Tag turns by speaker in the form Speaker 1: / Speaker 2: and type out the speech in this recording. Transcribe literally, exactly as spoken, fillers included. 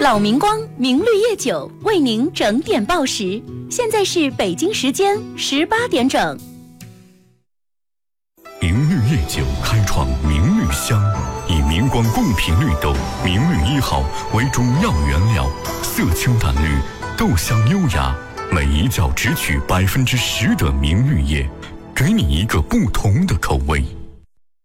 Speaker 1: 老明光明绿叶酒为您整点报时，现在是北京时间十八点整。
Speaker 2: 明绿叶酒开创明绿香，以明光贡品绿豆明绿一号为中药原料，色清淡绿，豆香优雅，每一窖只取百分之十的明绿叶，给你一个不同的口味。